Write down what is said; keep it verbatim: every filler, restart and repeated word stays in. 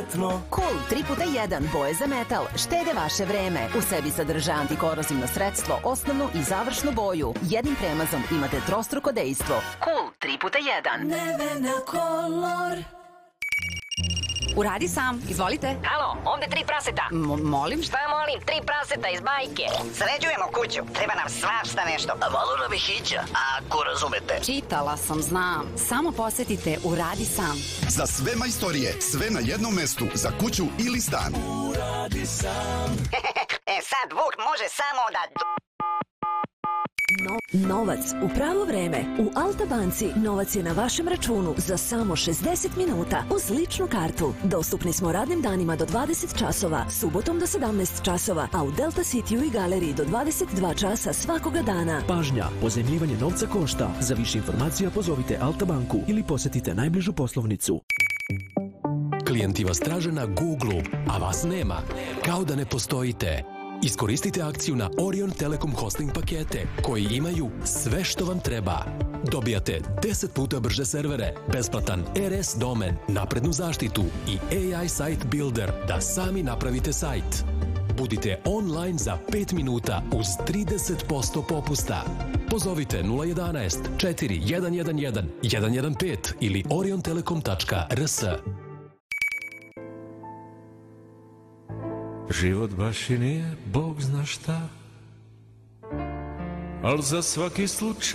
letno. Cool tri puta jedan boje za metal štede vaše vreme. U sebi sadrža antikorozivno sredstvo, osnovnu i završnu boju. Jednim premazom imate trostruko dejstvo. Cool tri puta jedan. Nevena Color. Uradi sam, izvolite. Halo, ovde tri praseta. M- molim? Šta molim? Tri praseta iz bajke. Sređujemo kuću. Treba nam svašta nešto. A malo nam je hića, ako razumete. Čitala sam, znam. Samo posetite Uradi sam. Za sve majstorije, sve na jednom mestu. Za kuću ili stan. Uradi sam. E sad Vuk može samo da... No, novac u pravo vreme. U Alta banci novac je na vašem računu za samo šezdeset minuta uz ličnu kartu. Dostupni smo radnim danima do dvadeset časova, subotom do sedamnaest časova, a u Delta Cityu i galeriji do dvadeset dva časa svakoga dana. Pažnja, pozajmljivanje novca košta. Za više informacija pozovite Alta banku ili posetite najbližu poslovnicu. Klijenti vas traže na Google, a vas nema. Kao da ne postojite. Iskoristite akciju na Orion Telekom hosting pakete koji imaju sve što vam treba. Dobijate deset puta brže servere, besplatan R S domen, naprednu zaštitu i A I Site Builder da sami napravite sajt. Budite online za pet minuta uz trideset posto popusta. Pozovite nula jedanaest četiri jedan jedan jedan jedan jedan pet ili oriontelekom tačka r s. Život baš i nije, Bog zna šta, al za svaki slučaj